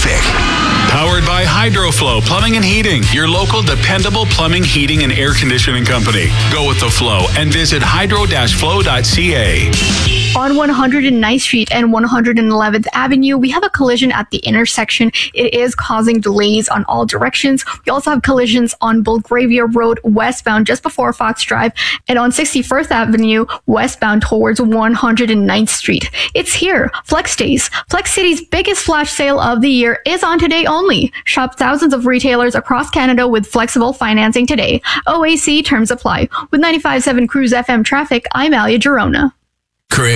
traffic. Powered by Hydroflow Plumbing and Heating, your local dependable plumbing, heating, and air conditioning company. Go with the flow and visit hydro-flow.ca. On 109th Street and 111th Avenue, we have a collision at the intersection. It is causing delays on all directions. We also have collisions on Belgravia Road westbound just before Fox Drive and on 61st Avenue westbound towards 109th Street. It's here. Flex Days. Flex City's biggest flash sale of the year is on today only. Shop thousands of retailers across Canada with flexible financing today. OAC terms apply. With 95.7 Cruise FM traffic, I'm Alia Girona.